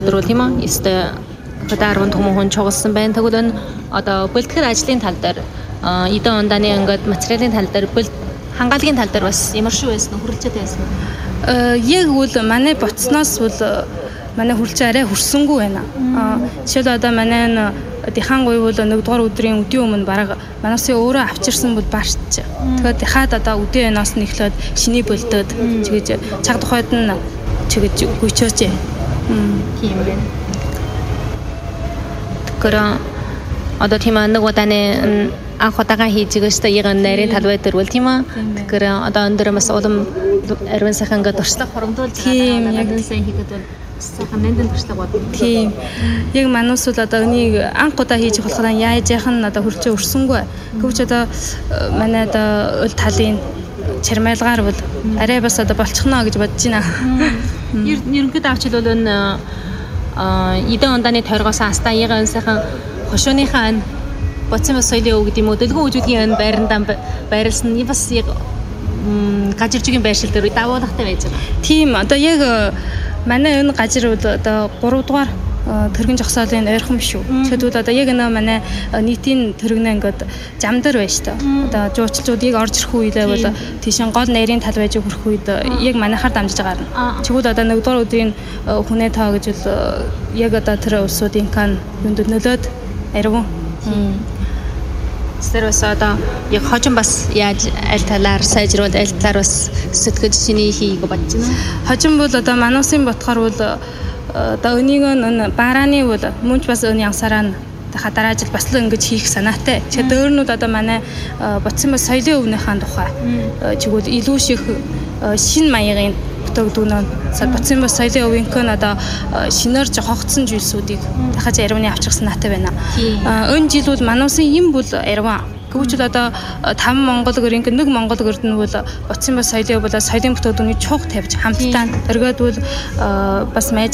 Дөрөв тийм үү? Эсвэл хөдөлгөөн хүмүүн чугалсан байна. Тэгвэл энэ одоо бэлтгэл ажлын тал дээр эдэн ундааны ингээд материалын тал дээр хангалагын тал дээр бас ямар шүү байсан хөрөлцөөтэй байсан. Яг үл манай боцноос бол манай хөрөлцөө арай хөрсөнгүй байна. Жишээлбэл одоо манай дихан гуй бол нэгдүгээр өдрийн өдийн өмнө бараг манасын өөрөө авчирсан бол баашч. Тэгэхээр дихаад одоо өдийн янаас нь эхлээд шиний бөлдөөд чигэж цаг тухайд нь чигэж гүйчөөж. Тийм байна. Тэгэхээр одоо тийм нэг удааны анх удаага хийж байгаа шүү дээ. Яг нарийн талбай дээр бол тийм үү. Тэгэхээр одоо өндөр бас улам ариун сайхан ингээд туршлага хоромдуулж тийм яг сайн хийгээд бол сайхан нандин туршлага бод. Тийм. Яг манус бол одоо энийг анх удаа хийж болохоор яаж яах нь одоо хөрчөө өрсөнгүй. Гэвч одоо манай одоо өл талын чармайлгаар бол арай бас одоо болчихно гэж бодож байна. Ерөнхийдөө авчил бол энэ эдэн ундааны тойргоос астаа ягаан сайхан хошууныхаа боцсон бас соёлын өв гэдэг юм уу дэлгүүр үжүүдийн байрандаа байрлсан бас яг гажиржгийн байршил дээр давуулгатай байж байгаа. Тийм одоо яг манай энэ гажир бол одоо 3 дугаар тэрэгэн жогсоолын ойрхон шүү. Тэгэхэд одоо яг энэ манай нийтийн тэрэгнээ ингээд зам дээр байна шүү дээ. Одоо жуулчдууд яг орж ирэх үедээ бол тийшин гол нарийн тал байж хүрэх үед яг манайхаар дамжиж гарна. Тэгвэл одоо нэгдүгээр өдрийн хүнээ тоо гэж бол яг одоо тэр улсуудын кан юунд нөлөөд ариун. Сэрвэс одоо яг хожим бас яаж аль талаар сайжруулж аль талаар бас сэтгэж шиний хийх бодож байна. Хожим бол одоо мануусын ботхоор бол одоо өнийг энэ барааны бол мөнч бас өн янсараа хадараа ажил бас л ингэж хийх санаатай. Тэгэхээр дөөрнүүд одоо манай боцсон бас соёлын өвнийхэн тухай чигвэл илүү их шин маягийн бүтэгдүүнөө боцсон бас соёлын өвийнхэн одоо шинээр жохогдсон зүйлсүүдийг дахиж ариуны авчих санаатай байна. Энэ жил бол мануусын юм бол ариун. Гэвч л одоо 5 Монгол гэрийн нэг Монгол гэрд нь бол боцсон бас соёлын бол соёлын бүтэгдүүний чухал тавьж хамтдаа өргөд бол бас